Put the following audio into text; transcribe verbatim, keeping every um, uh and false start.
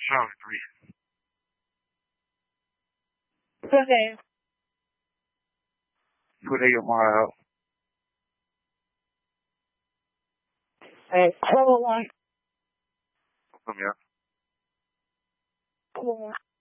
Charlie three. Okay. Put a mile out. Hey, twelve oh one. Come here. twelve oh one.